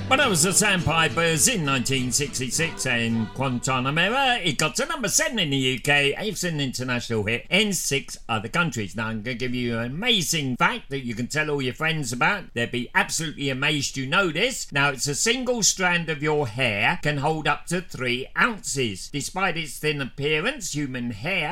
Well, that was the Sandpipers in 1966 and Guantanamera. It got to number 7 in the UK. It's an international hit in 6 other countries. Now, I'm going to give you an amazing fact that you can tell all your friends about. They'll be absolutely amazed you know this. Now, it's a single strand of your hair can hold up to 3 ounces. Despite its thin appearance, human hair